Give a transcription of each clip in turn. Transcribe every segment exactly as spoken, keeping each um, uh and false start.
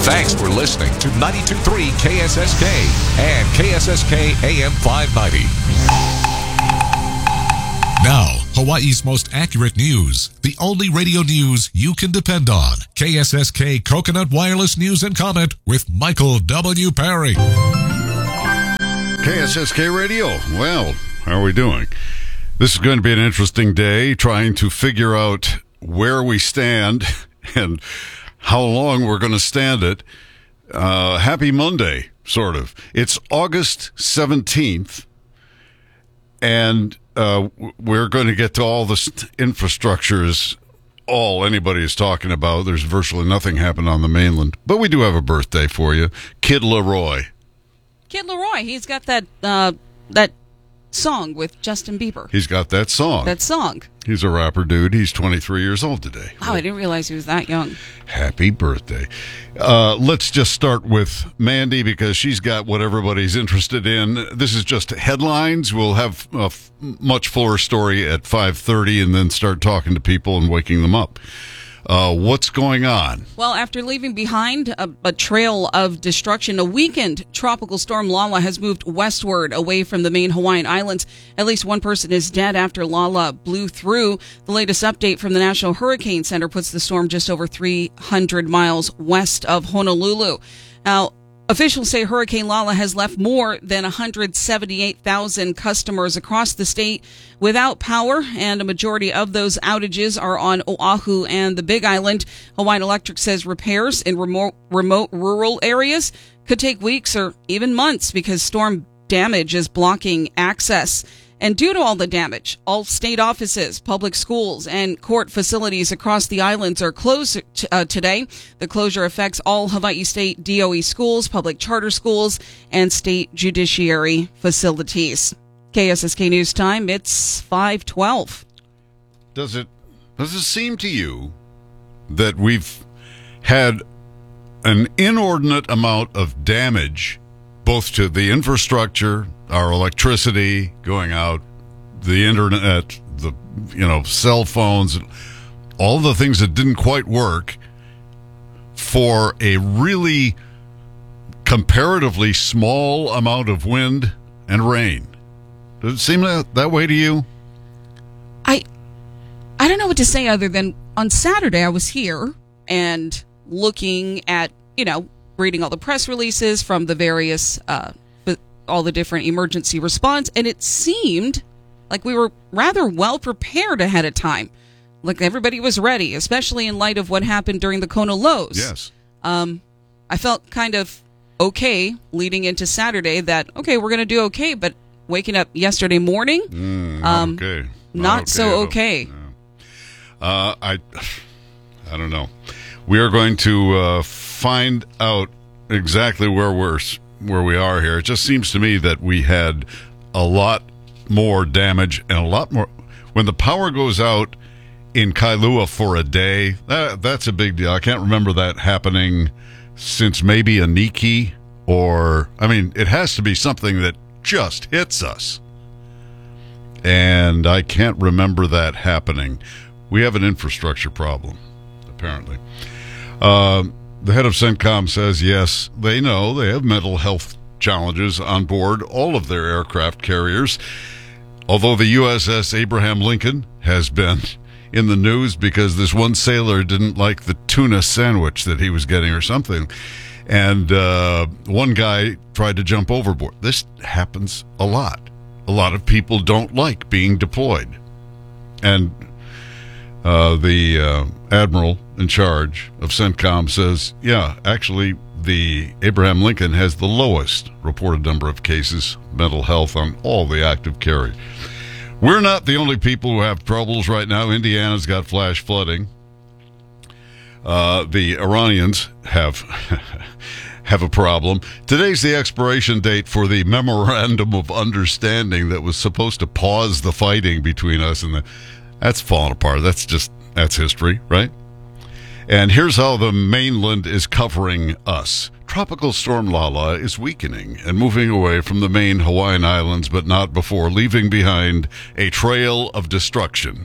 Thanks for listening to ninety-two point three K S S K and K S S K A M five ninety. Now, Hawaii's most accurate news. The only radio news you can depend on. K S S K Coconut Wireless News and Comment with Michael W. Perry. K S S K Radio. Well, how are we doing? This is going to be an interesting day, trying to figure out where we stand and how long we're going to stand it. Uh, happy Monday, sort of. It's August seventeenth, and uh, we're going to get to all the st- infrastructures, all anybody is talking about. There's virtually nothing happened on the mainland, but we do have a birthday for you. Kid Leroy. Kid Leroy, he's got that uh, that song with Justin Bieber. He's got that song. That song. He's a rapper dude. He's twenty-three years old today. Wow, I didn't realize he was that young. Happy birthday. Uh, let's just start with Mandy because she's got what everybody's interested in. This is just headlines. We'll have a f- much fuller story at five thirty and then start talking to people and waking them up. Uh, what's going on? Well, after leaving behind a, a trail of destruction, a weakened tropical storm Lala has moved westward away from the main Hawaiian Islands. At least one person is dead after Lala blew through. The latest update from the National Hurricane Center puts the storm just over three hundred miles west of Honolulu. Now, officials say Hurricane Lala has left more than one hundred seventy-eight thousand customers across the state without power, and a majority of those outages are on Oahu and the Big Island. Hawaiian Electric says repairs in remote, remote rural areas could take weeks or even months because storm damage is blocking access. And due to all the damage, all state offices, public schools, and court facilities across the islands are closed t- uh, today. The closure affects all Hawaii State D O E schools, public charter schools, and state judiciary facilities. K S S K News Time, it's five twelve. Does it, does it seem to you that we've had an inordinate amount of damage both to the infrastructure, our electricity going out, the internet, the you know cell phones, all the things that didn't quite work for a really comparatively small amount of wind and rain? Does it seem that, that way to you? I I don't know what to say other than on Saturday I was here and looking at, you know, reading all the press releases from the various uh all the different emergency response, and it seemed like we were rather well prepared ahead of time. Like everybody was ready, especially in light of what happened during the Kona lows. Yes. Um, I felt kind of okay leading into Saturday that, okay, we're going to do okay, but waking up yesterday morning, mm, not um, okay. Not, not okay so okay. No. Uh, I, I don't know. We are going to uh, find out exactly where we're where we are here. It just seems to me that we had a lot more damage and a lot more when the power goes out in Kailua for a day. That that's a big deal. I can't remember that happening since maybe Aniki, or I mean, it has to be something that just hits us. And I can't remember that happening. We have an infrastructure problem, apparently. Um, The head of CENTCOM says, yes, they know they have mental health challenges on board all of their aircraft carriers. Although the U S S Abraham Lincoln has been in the news because this one sailor didn't like the tuna sandwich that he was getting or something. And uh, one guy tried to jump overboard. This happens a lot. A lot of people don't like being deployed. And uh, the uh, admiral in charge of CENTCOM says, yeah, actually, the Abraham Lincoln has the lowest reported number of cases, mental health, on all the active carriers. We're not the only people who have troubles right now. Indiana's got flash flooding. Uh, the Iranians have have a problem. Today's the expiration date for the memorandum of understanding that was supposed to pause the fighting between us, and the, that's fallen apart. That's just, that's history, right? And here's how the mainland is covering us. Tropical storm Lala is weakening and moving away from the main Hawaiian Islands, but not before leaving behind a trail of destruction.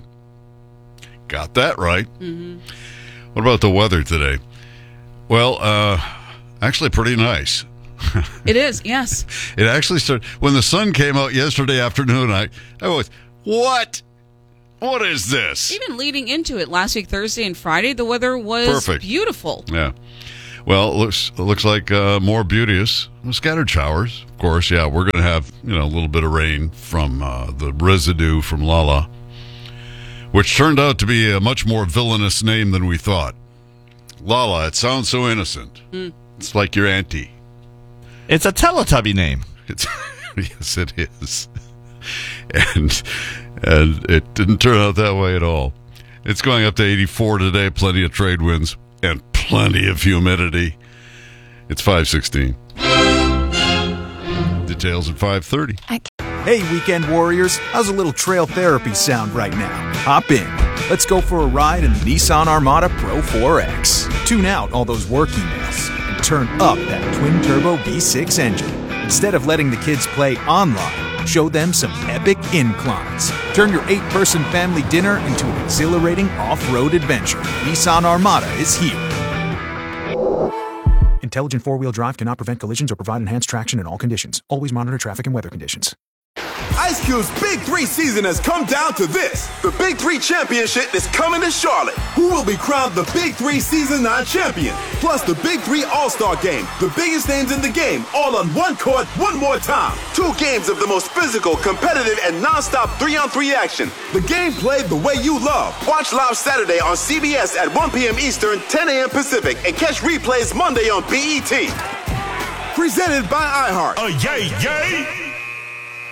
Got that right. Mm-hmm. What about the weather today? Well, uh, Actually, pretty nice. It is, yes. It actually started when the sun came out yesterday afternoon. I, I was, what? What is this? Even leading into it last week, Thursday and Friday, the weather was Perfect. Beautiful. Yeah. Well, it looks it looks like uh, more beauteous. Scattered showers, of course. Yeah, we're going to have you know a little bit of rain from uh, the residue from Lala, which turned out to be a much more villainous name than we thought. Lala, it sounds so innocent. Mm. It's like your auntie. It's a Teletubby name. It's yes, it is, and and it didn't turn out that way at all. It's going up to eighty-four today. Plenty of trade winds and plenty of humidity. It's five sixteen. Details at five thirty. Hey, weekend warriors, how's a little trail therapy sound right now? Hop in. Let's go for a ride in the Nissan Armada Pro four X. Tune out all those work emails and turn up that twin-turbo V six engine. Instead of letting the kids play online, show them some epic inclines. Turn your eight-person family dinner into an exhilarating off-road adventure. Nissan Armada is here. Intelligent four-wheel drive cannot prevent collisions or provide enhanced traction in all conditions. Always monitor traffic and weather conditions. Ice Cube's Big Three season has come down to this. The Big Three Championship is coming to Charlotte. Who will be crowned the Big Three Season nine champion? Plus the Big Three All-Star Game. The biggest names in the game, all on one court, one more time. Two games of the most physical, competitive, and non-stop three-on-three action. The game played the way you love. Watch live Saturday on C B S at one p.m. Eastern, ten a.m. Pacific, and catch replays Monday on B E T. Presented by iHeart. Oh, yay, yay!